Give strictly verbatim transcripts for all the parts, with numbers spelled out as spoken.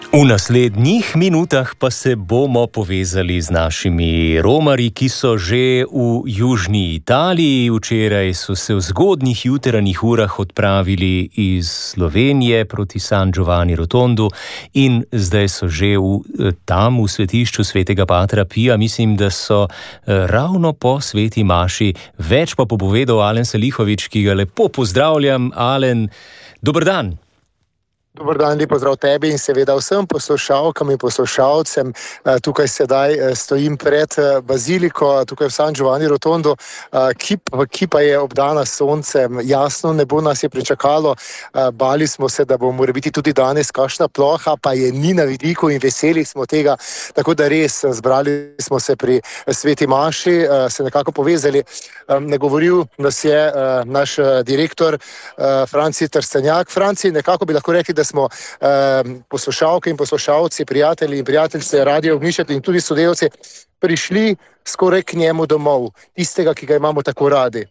V naslednjih minutah pa se bomo povezali z našimi romarji, ki so že v južni Italiji. Včeraj so se v zgodnjih jutranjih urah odpravili iz Slovenije proti San Giovanni Rotondu in zdaj so že v, tam v svetišču svetega Patra Pija. Mislim, da so ravno po sveti maši. Več pa bo povedal Alen Salihović, ki ga lepo pozdravljam. Alen, dober dan. Dobar dan, lep pozdrav tebi in seveda vsem poslušalkam in poslušalcem. Tukaj sedaj stojim pred baziliko, tukaj v San Giovanni Rotondo, ki, ki pa je obdana s soncem. Jasno nebo nas je pričakalo, bali smo se, da bo mora biti tudi danes kakšna ploha, pa je ni na vidiku in veseli smo tega. Tako da res zbrali smo se pri sveti maši, se nekako povezali. Nagovoril nas je naš direktor Franci Trstenjak. Franci, nekako bi lahko rekli, da smo eh, poslušalke in poslušalci, prijatelji in prijateljice Radio Ognjišče in tudi sodelavci prišli skoraj k njemu domov, tistega, ki ga imamo tako radi.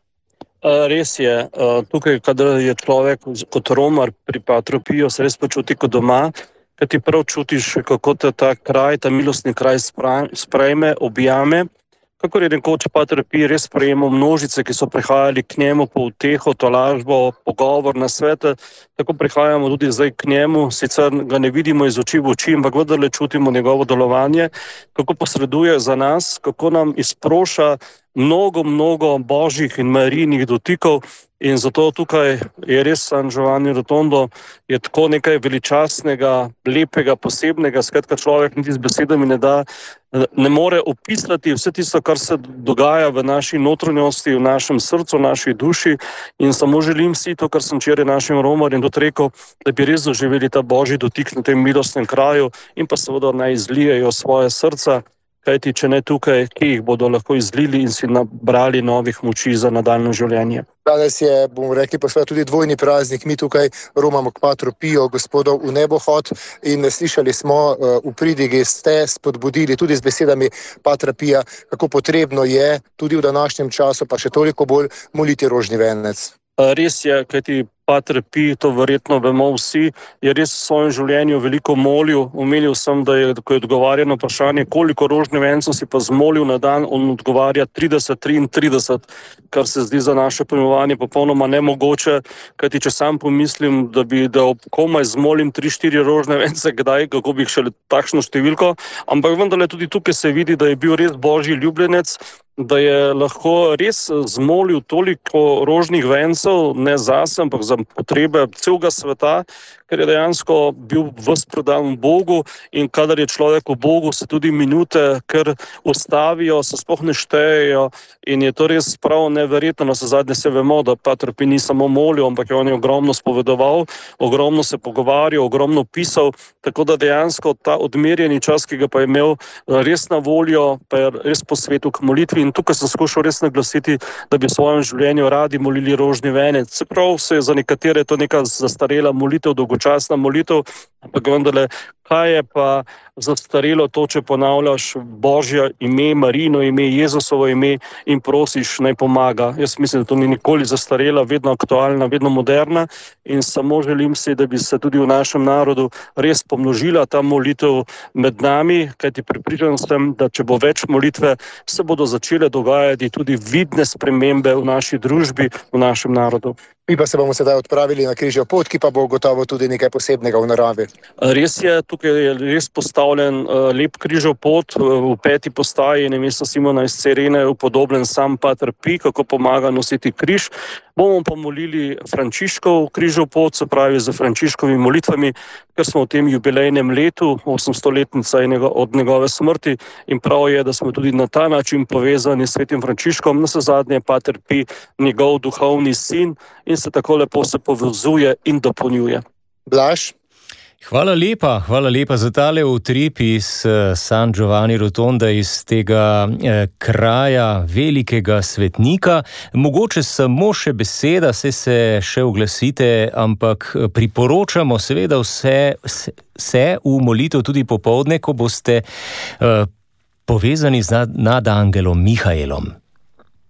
Res je, tukaj, kadar je človek kot romar pri Patru Piju, se res počuti kot doma, ker ti prav čutiš, kako te ta kraj, ta milostni kraj sprejme, objame. Kakor je nekoč Pater Pij res sprejemal množice, ki so prihajali k njemu po uteho, tolažbo, pogovor, nasvete, tako prihajamo tudi zdaj k njemu, sicer ga ne vidimo iz oči v oči, ampak vendarle čutimo njegovo delovanje, kako posreduje za nas, kako nam izproša mnogo, mnogo božjih in marijnih dotikov. In zato tukaj je res San Giovanni Rotondo, je tako nekaj veličastnega, lepega, posebnega, skratka človek niti z besedami ne da, ne more opisati vse tisto, kar se dogaja v naši notranjosti, v našem srcu, v naši duši in samo želim si to, kar sem včeraj našim romarjem dorekel, da bi res doživeli ta božji dotik na tem milostnem kraju in pa seveda naj izlijejo svoje srca, kajti če ne tukaj, ki jih bodo lahko izlili in si nabrali novih moči za nadaljno življenje. Danes je, bomo rekli, pa seveda tudi dvojni praznik. Mi tukaj romamo k Patru Piju, gospodov v nebohod, in slišali smo v pridigi, ste spodbudili tudi z besedami Patra Pija, kako potrebno je tudi v današnjem času, pa še toliko bolj moliti rožni venec. Res je, kajti Pater Pij, to verjetno vemo vsi, je res v svojem življenju veliko molil. Omenil sem, da je, ko je odgovarjal na vprašanje, koliko rožnih vencev si pa zmolil na dan, on odgovarja trideset, triintrideset, kar se zdi za naše pojmovanje popolnoma nemogoče, kajti če sam pomislim, da bi da komaj zmolim tri, štiri rožne vence, kdaj, kako bi šele takšno številko, ampak vendarle tudi tukaj se vidi, da je bil res božji ljubljenec, da je lahko res zmolil toliko rožnih vencev, ne zase, ampak za potrebe celega sveta, ker je dejansko bil ves predan Bogu in kadar je človek v Bogu, se tudi minute, ker ustavijo, se sploh ne štejejo in je to res prav neverjetno. Na zadnje se vemo, da Pater Pij ni samo molil, ampak je on je ogromno spovedoval, ogromno se pogovarjal, ogromno pisal, tako da dejansko ta odmerjeni čas, ki ga pa je imel res na voljo, pa je res posvetil k molitvi in tukaj sem skušal res naglasiti, da bi v svojem življenju radi molili rožni venec. Se prav se je za nekatere to neka zastarela molitev, dolgočasna molitev, ampak vendarle, kaj je pa zastarelo to, če ponavljaš Božje ime, Marijino ime, Jezusovo ime in prosiš, naj pomaga. Jaz mislim, da to ni nikoli zastarela, vedno aktualna, vedno moderna in samo želim si, da bi se tudi v našem narodu res pomnožila ta molitev med nami, kajti prepričan sem, da če bo več molitve, se bodo začele dogajati tudi vidne spremembe v naši družbi, v našem narodu. Mi pa se bomo sedaj odpravili na križev pot, ki pa bo gotovo tudi nekaj posebnega v naravi. Res je, tukaj je res postavljen uh, lep križev pot, uh, v peti postaji namesto Simona iz Cirene je upodobljen sam Pater Pij, kako pomaga nositi križ. Bomo pa molili Frančiškov križev pot, se pravi za Frančiškovimi molitvami, ker smo v tem jubilejnem letu, osemstoletnica od njegove smrti in prav je, da smo tudi na ta način povezani s svetim Frančiškom, naslednje Pater Pij, njegov duhovni sin in se tako lepo se povezuje in dopolnjuje. Blaž? Hvala lepa, hvala lepa za tale utrip iz San Giovanni Rotonda, iz tega eh, kraja velikega svetnika. Mogoče samo še beseda, se se še oglasite, ampak priporočamo seveda vse, vse v molitev tudi popoldne, ko boste eh, povezani z nad, nad angelom Mihaelom.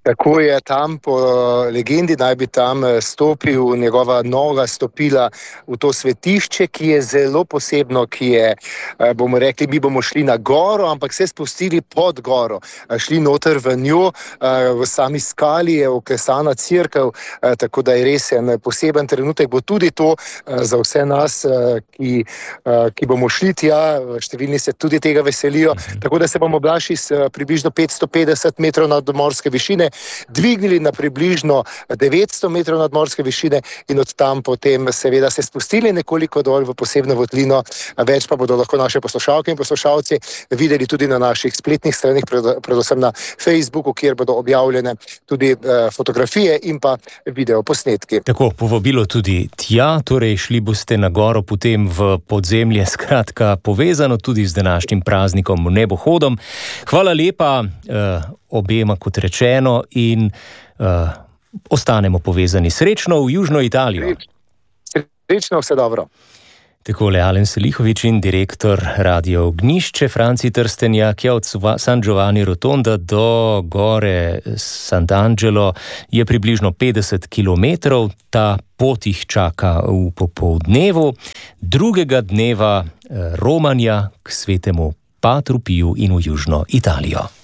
Tako je tam po legendi, naj bi tam stopil, njegova noga stopila v to svetišče, ki je zelo posebno, ki je, bomo rekli, mi bomo šli na goro, ampak se spustili pod goro, šli noter v njo, v sami skali je oklesana cerkev, tako da je res en poseben trenutek, bo tudi to za vse nas, ki, ki bomo šli tja, številni se tudi tega veselijo, tako da se bomo Blaž iz približno petsto petdeset metrov nadmorske višine dvignili na približno devetsto metrov nadmorske višine in od tam potem seveda se spustili nekoliko dol v posebno votlino. Več pa bodo lahko naše poslušalke in poslušalci videli tudi na naših spletnih straneh, predvsem na Facebooku, kjer bodo objavljene tudi fotografije in pa videoposnetki. Tako, povabilo tudi tja, torej šli boste na goro potem v podzemlje, skratka povezano tudi z današnjim praznikom nebohodom. Hvala lepa eh, obema, kot rečeno, in eh, ostanemo povezani. Srečno v Južno Italijo. Srečno, vse dobro. Takole Alen Selihovič in direktor Radio Ognjišče, Franci Trstenjak, od San Giovanni Rotonda do gore Sant'Angelo je približno petdeset kilometrov, ta pot jih čaka v popoldnevu, drugega dneva romanja k svetemu Patru Piju in v Južno Italijo.